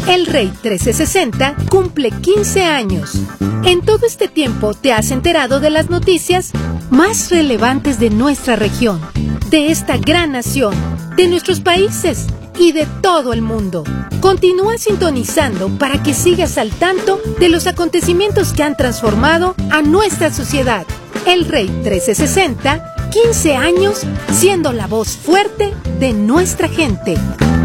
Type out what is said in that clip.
El Rey 1360 cumple 15 años. En todo este tiempo te has enterado de las noticias más relevantes de nuestra región, de esta gran nación, de nuestros países y de todo el mundo. Continúa sintonizando para que sigas al tanto de los acontecimientos que han transformado a nuestra sociedad. El Rey 1360, 15 años siendo la voz fuerte de nuestra gente.